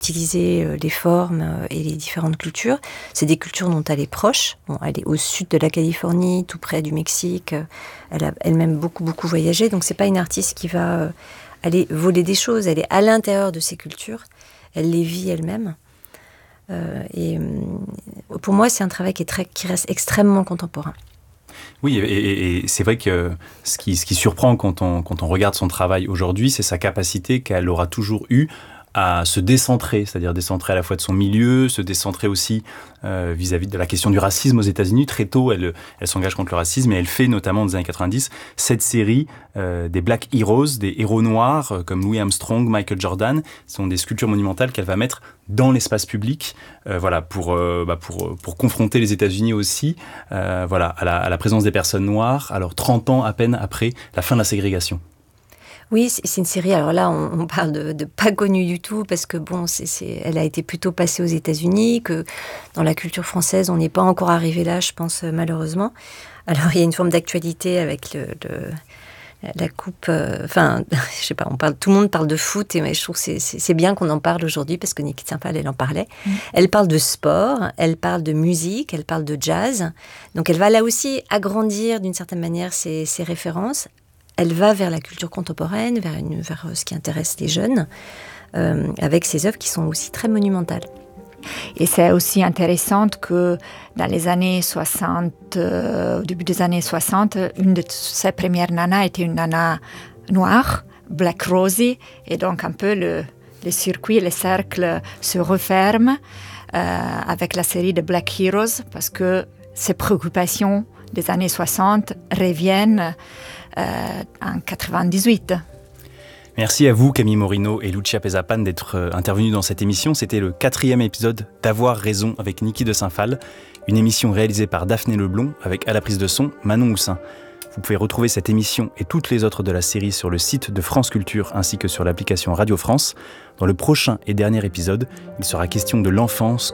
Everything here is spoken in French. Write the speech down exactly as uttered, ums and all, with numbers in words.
utiliser euh, les formes euh, et les différentes cultures. C'est des cultures dont elle est proche. Bon, elle est au sud de la Californie, tout près du Mexique. Elle a elle-même beaucoup, beaucoup voyagé. Donc, c'est pas une artiste qui va euh, aller voler des choses. Elle est à l'intérieur de ces cultures. Elle les vit elle-même. Euh, et euh, pour moi, c'est un travail qui, est très, qui reste extrêmement contemporain. Oui, et, et, et c'est vrai que ce qui, ce qui surprend quand on, quand on regarde son travail aujourd'hui, c'est sa capacité qu'elle aura toujours eue à se décentrer, c'est-à-dire décentrer à la fois de son milieu, se décentrer aussi euh, vis-à-vis de la question du racisme aux États-Unis. Très tôt, elle, elle s'engage contre le racisme et elle fait notamment dans les années quatre-vingt-dix cette série euh, des Black Heroes, des héros noirs euh, comme Louis Armstrong, Michael Jordan. Ce sont des sculptures monumentales qu'elle va mettre dans l'espace public, euh, voilà, pour, euh, bah pour, pour confronter les États-Unis aussi euh, voilà, à, la, à la présence des personnes noires, alors trente ans à peine après la fin de la ségrégation. Oui, c'est, c'est une série. Alors là, on, on parle de, de pas connue du tout parce que bon, c'est, c'est, elle a été plutôt passée aux États-Unis, que dans la culture française, on n'est pas encore arrivé là, je pense malheureusement. Alors il y a une forme d'actualité avec le, le la coupe. Enfin, euh, je sais pas. On parle, tout le monde parle de foot et je trouve que c'est, c'est, c'est bien qu'on en parle aujourd'hui parce que Niki Saint-Phalle, elle en parlait. Mmh. Elle parle de sport, elle parle de musique, elle parle de jazz. Donc elle va là aussi agrandir d'une certaine manière ses, ses références. Elle va vers la culture contemporaine, vers, une, vers ce qui intéresse les jeunes, euh, avec ses œuvres qui sont aussi très monumentales. Et c'est aussi intéressant que dans les années soixante, euh, au début des années soixante, une de ses premières nanas était une nana noire, Black Rosie, et donc un peu le, le circuit, le cercle se referme euh, avec la série de Black Heroes, parce que ces préoccupations des années soixante reviennent Euh, en quatre-vingt-dix-huit. Merci à vous, Camille Morino et Lucia Pesapan, d'être euh, intervenus dans cette émission. C'était le quatrième épisode d'Avoir raison avec Niki de Saint-Phalle, une émission réalisée par Daphné Leblond avec à la prise de son Manon Houssin. Vous pouvez retrouver cette émission et toutes les autres de la série sur le site de France Culture ainsi que sur l'application Radio France. Dans le prochain et dernier épisode, il sera question de l'enfance